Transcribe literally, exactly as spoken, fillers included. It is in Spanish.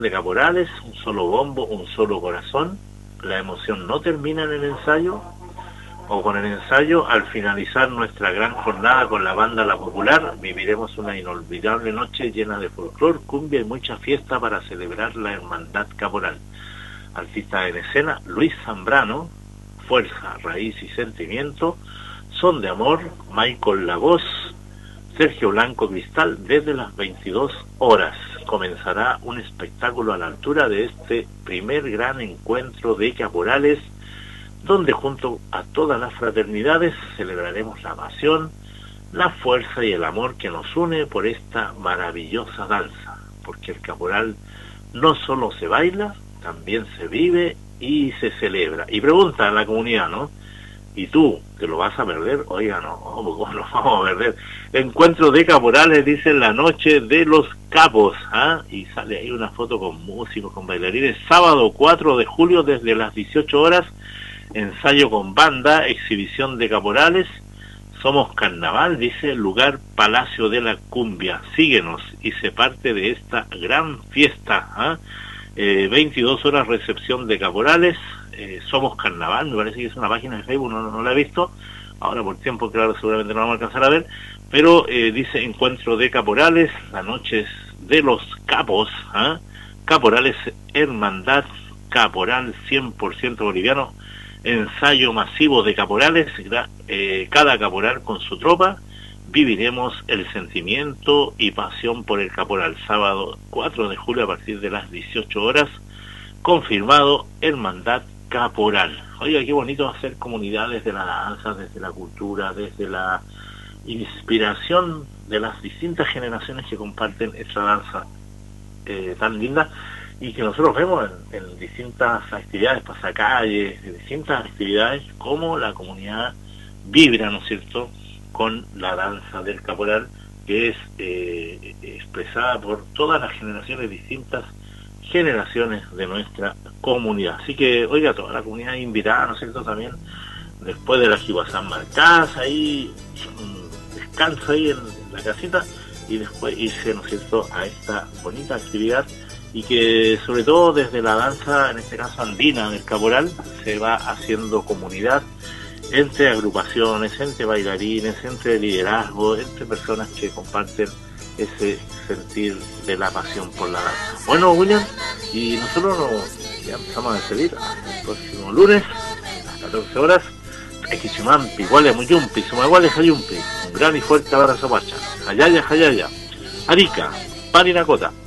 de caporales, un solo bombo, un solo corazón. La emoción no termina en el ensayo, o con el ensayo. Al finalizar nuestra gran jornada con la banda La Popular, viviremos una inolvidable noche llena de folclor, cumbia y mucha fiesta para celebrar la hermandad caporal. Artista en escena, Luis Zambrano, fuerza, raíz y sentimiento. Son de amor, Michael La Voz, Sergio Blanco Cristal. Desde las veintidós horas comenzará un espectáculo a la altura de este primer gran encuentro de caporales, donde junto a todas las fraternidades celebraremos la pasión, la fuerza y el amor que nos une por esta maravillosa danza, porque el caporal no solo se baila, también se vive y se celebra. Y pregunta a la comunidad, ¿no? ¿Y tú, te lo vas a perder? Oiga, no, ¿cómo lo vamos a perder? Encuentro de caporales, dice la noche de los capos, ¿ah? Y sale ahí una foto con músicos, con bailarines. Sábado cuatro de julio desde las dieciocho horas, ensayo con banda, exhibición de caporales. Somos Carnaval, dice, lugar Palacio de la Cumbia. Síguenos y sé parte de esta gran fiesta, ¿ah? Eh, veintidós horas, recepción de caporales. Eh, Somos Carnaval, me parece que es una página de Facebook, no, no la he visto ahora por tiempo, claro, seguramente no vamos a alcanzar a ver, pero eh, dice encuentro de caporales, la noche de los capos, ¿eh? Caporales, hermandad caporal cien por ciento boliviano, ensayo masivo de caporales, eh, cada caporal con su tropa. Viviremos el sentimiento y pasión por el caporal. Sábado cuatro de julio a partir de las dieciocho horas, confirmado, hermandad caporal. Oiga, qué bonito hacer comunidad desde la danza, desde la cultura, desde la inspiración de las distintas generaciones que comparten esta danza eh, tan linda, y que nosotros vemos en, en distintas actividades, pasacalles, distintas actividades, como la comunidad vibra, ¿no es cierto?, con la danza del caporal, que es eh, expresada por todas las generaciones, distintas generaciones de nuestra comunidad. Así que, oiga, toda la comunidad invitada, ¿no es cierto?, también después de la Jihuazán marcadas, ahí un descanso ahí en la casita, y después irse, ¿no es cierto?, a esta bonita actividad, y que sobre todo desde la danza, en este caso andina del caporal, se va haciendo comunidad entre agrupaciones, entre bailarines, entre liderazgo, entre personas que comparten ese sentir de la pasión por la danza. Bueno, William, y nosotros nos, ya empezamos a despedir hasta el próximo lunes, a las catorce horas. Equichumampi, igual muyumpi, sumaguales ayumpi. Un gran y fuerte abrazo, pacha. Hayaya, hayaya. Arica, Parinacota.